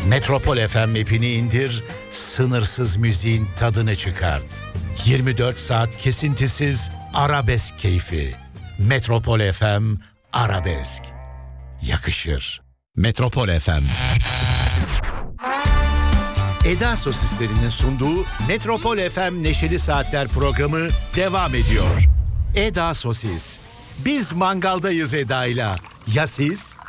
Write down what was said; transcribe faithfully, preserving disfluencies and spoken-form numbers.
Metropol F M app'ini indir, sınırsız müziğin tadını çıkart. yirmi dört saat kesintisiz arabesk keyfi. Metropol F M Arabesk. Yakışır. Metropol F M. Eda Sosislerinin sunduğu Metropol F M Neşeli Saatler programı devam ediyor. Eda Sosis. Biz mangaldayız Eda'yla. Ya siz?